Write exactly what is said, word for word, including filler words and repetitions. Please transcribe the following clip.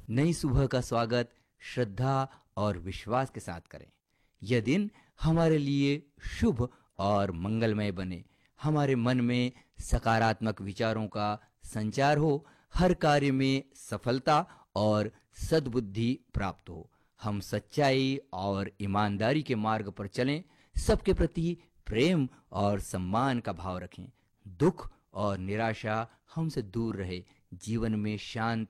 नई सुबह का स्वागत श्रद्धा और विश्वास के साथ करें। यह दिन हमारे लिए शुभ और मंगलमय बने। हमारे मन में सकारात्मक विचारों का संचार हो, हर कार्य में सफलता और सद्बुद्धि प्राप्त हो। हम सच्चाई और ईमानदारी के मार्ग पर चलें, सबके प्रति प्रेम और सम्मान का भाव रखें। दुख और निराशा हमसे दूर रहे, जीवन में शांति